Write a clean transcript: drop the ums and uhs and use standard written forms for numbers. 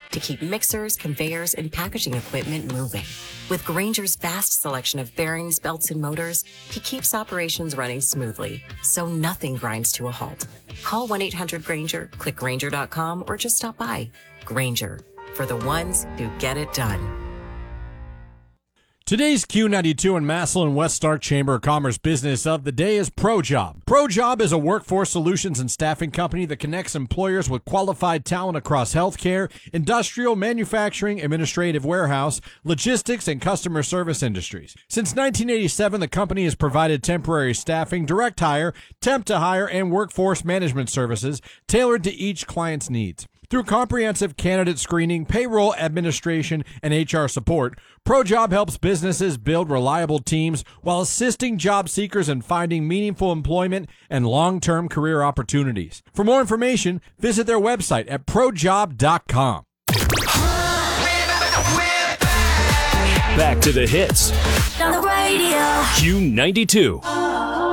to keep mixers, conveyors, and packaging equipment moving. With Grainger's vast selection of bearings, belts, and motors, he keeps operations running smoothly, so nothing grinds to a halt. Call 1-800-GRAINGER, click Grainger.com, or just stop by. Grainger, for the ones who get it done. Today's Q92 and Massillon West Stark Chamber of Commerce business of the day is ProJob. ProJob is a workforce solutions and staffing company that connects employers with qualified talent across healthcare, industrial, manufacturing, administrative warehouse, logistics, and customer service industries. Since 1987, the company has provided temporary staffing, direct hire, temp to hire, and workforce management services tailored to each client's needs. Through comprehensive candidate screening, payroll administration, and HR support, ProJob helps businesses build reliable teams while assisting job seekers in finding meaningful employment and long-term career opportunities. For more information, visit their website at projob.com. Back to the hits. On the radio. Q92.